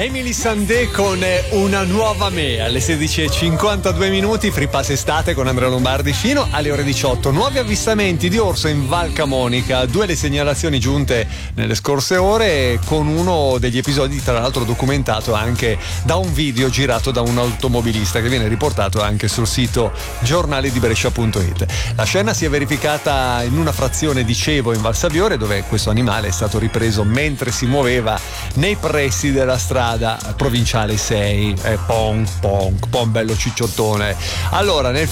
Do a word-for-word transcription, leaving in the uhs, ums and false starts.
Emily Sandé con Una nuova me alle sedici e cinquantadue minuti, Free Pass estate con Andrea Lombardi fino alle ore diciotto. Nuovi avvistamenti di orso in Val Camonica, due le segnalazioni giunte nelle scorse ore, con uno degli episodi tra l'altro documentato anche da un video girato da un automobilista che viene riportato anche sul sito giornali di brescia punto it. La scena si è verificata in una frazione di Cevo in Val Saviore, dove questo animale è stato ripreso mentre si muoveva nei pressi della strada provinciale sei, eh, pong pong pong bello cicciottone. Allora, nel